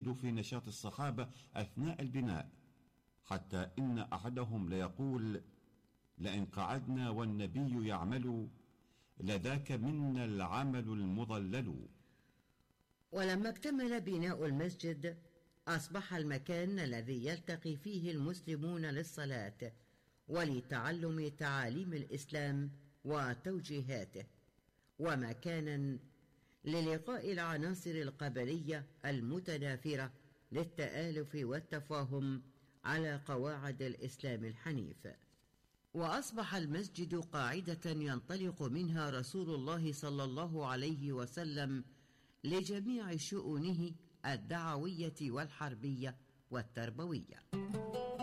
يجد في نشاط الصحابة أثناء البناء، حتى إن أحدهم ليقول: لئن قعدنا والنبي يعمل لذاك منا العمل المضلل. ولما اكتمل بناء المسجد أصبح المكان الذي يلتقي فيه المسلمون للصلاة ولتعلم تعاليم الإسلام وتوجيهاته، ومكانا للقاء العناصر القبلية المتنافرة للتآلف والتفاهم على قواعد الإسلام الحنيف. وأصبح المسجد قاعدة ينطلق منها رسول الله صلى الله عليه وسلم لجميع شؤونه الدعوية والحربية والتربوية.